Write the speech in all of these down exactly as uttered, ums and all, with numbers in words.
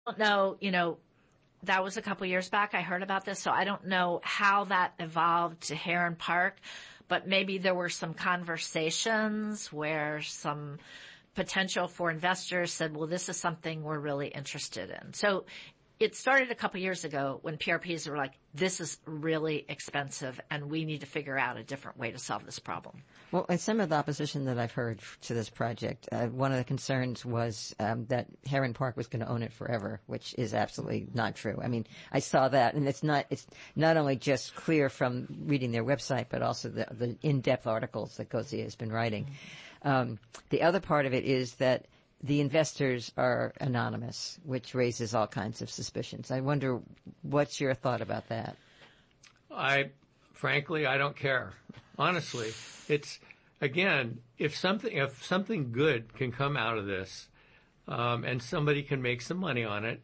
don't know, you know, that was a couple years back. I heard about this, so I don't know how that evolved to Heron Park, but maybe there were some conversations where some potential for investors said, well, this is something we're really interested in. So it started a couple years ago when P R Ps were like, this is really expensive and we need to figure out a different way to solve this problem. Well, in some of the opposition that I've heard to this project, uh, one of the concerns was um, that Heron Park was going to own it forever, which is absolutely not true. I mean, I saw that, and it's not it's not only just clear from reading their website, but also the, the in-depth articles that Gosia has been writing. Um, the other part of it is that the investors are anonymous, which raises all kinds of suspicions. I wonder, what's your thought about that? I, frankly, I don't care. Honestly, it's, again, if something, if something good can come out of this, um, and somebody can make some money on it,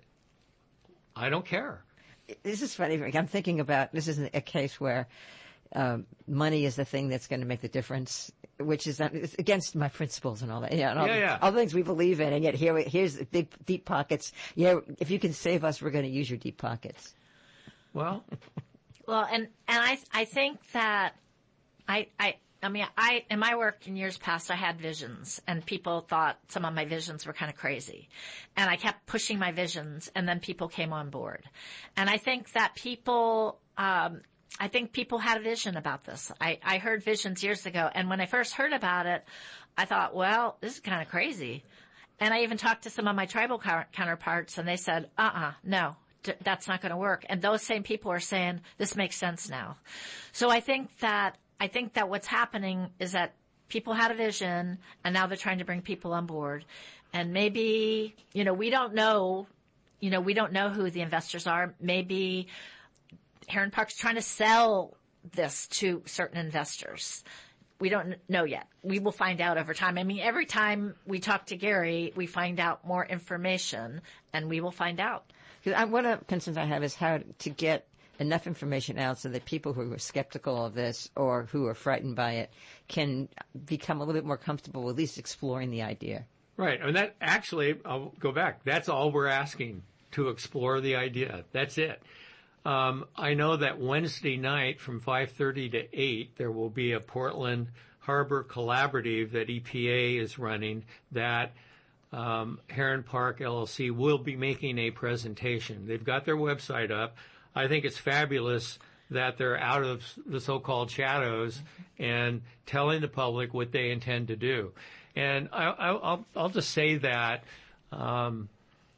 I don't care. This is funny. I'm thinking about, this is a case where um, money is the thing that's going to make the difference, which is uh, it's against my principles and all that. Yeah, and all, yeah, yeah. all the things we believe in, and yet here, here's the big deep pockets. Yeah, if you can save us, we're going to use your deep pockets. Well, well, and and I I think that I I. I mean, I, in my work in years past, I had visions, and people thought some of my visions were kind of crazy. And I kept pushing my visions, and then people came on board. And I think that people, um, I think people had a vision about this. I, I heard visions years ago, and when I first heard about it, I thought, well, this is kind of crazy. And I even talked to some of my tribal counterparts, and they said, uh-uh, no. That's not going to work. And those same people are saying, this makes sense now. So I think that I think that what's happening is that people had a vision, and now they're trying to bring people on board. And maybe, you know, we don't know, you know, we don't know who the investors are. Maybe Heron Park's trying to sell this to certain investors. We don't know yet. We will find out over time. I mean, every time we talk to Gary, we find out more information, and we will find out. One of the concerns I have is how to get enough information out so that people who are skeptical of this or who are frightened by it can become a little bit more comfortable with at least exploring the idea. Right. I mean, that actually, I'll go back. That's all we're asking, to explore the idea. That's it. Um, I know that Wednesday night from five thirty to eight, there will be a Portland Harbor Collaborative that E P A is running that um, Heron Park L L C will be making a presentation. They've got their website up. I think it's fabulous that they're out of the so-called shadows and telling the public what they intend to do. And I, I, I'll, I'll just say that, um,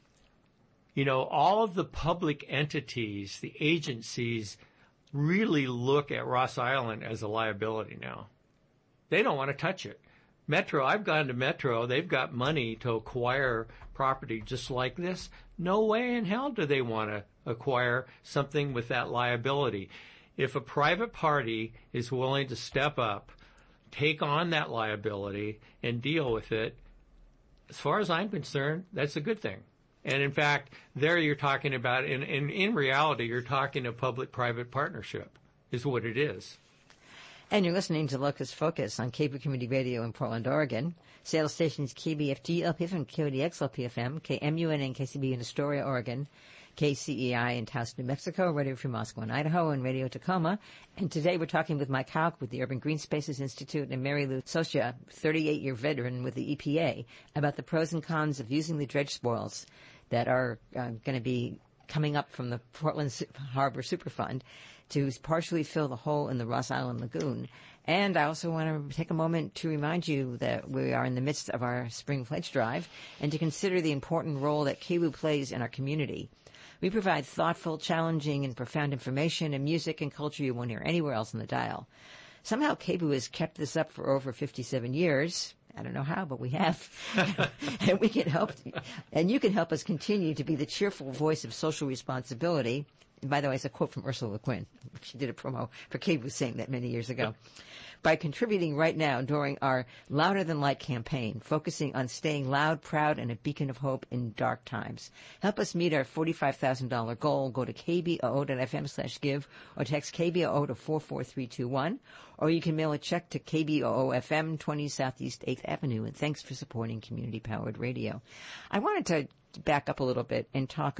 you know, all of the public entities, the agencies, really look at Ross Island as a liability now. They don't want to touch it. Metro, I've gone to Metro. They've got money to acquire property just like this. No way in hell do they want to acquire something with that liability. If a private party is willing to step up, take on that liability, and deal with it, as far as I'm concerned, that's a good thing. And in fact, there you're talking about, in, in, in reality, you're talking a public-private partnership is what it is. And you're listening to Locust Focus on Cable Community Radio in Portland, Oregon. Seattle stations K B F G L P F M, K O D X L P F M, K M U N and K C B in Astoria, Oregon, K C E I in Taos, New Mexico, Radio Free Moscow and Idaho, and Radio Tacoma. And today we're talking with Mike Hauk with the Urban Green Spaces Institute and Mary Lou Socia, thirty-eight-year veteran with the E P A, about the pros and cons of using the dredge spoils that are uh, going to be coming up from the Portland Harbor Superfund to partially fill the hole in the Ross Island Lagoon. And I also want to take a moment to remind you that we are in the midst of our Spring Pledge Drive and to consider the important role that K B U plays in our community. We provide thoughtful, challenging, and profound information and music and culture you won't hear anywhere else on the dial. Somehow K B U has kept this up for over fifty-seven years. I don't know how, but we have. And we can help, and you can help us continue to be the cheerful voice of social responsibility. And by the way, it's a quote from Ursula Le Guin. She did a promo for K B U saying that many years ago. By contributing right now during our Louder Than Light campaign, focusing on staying loud, proud, and a beacon of hope in dark times. Help us meet our forty-five thousand dollars goal. Go to kboo.fm slash give or text K B O O to four four three two one. Or you can mail a check to K B O O F M, twenty Southeast eighth Avenue. And thanks for supporting community-powered radio. I wanted to back up a little bit and talk